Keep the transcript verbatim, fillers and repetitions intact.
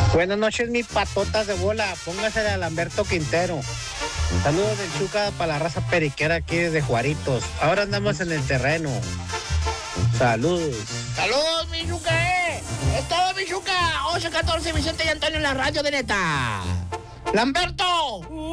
Buenas noches, mis patotas de bola. Póngase a Lamberto Quintero. Saludos del Chuca para la raza periquera aquí desde Juaritos. Ahora andamos en el terreno. Saludos. Saludos, mi Chuca, eh. Es todo, mi Chuca. once catorce, Vicente y Antonio en la radio de neta. Lamberto.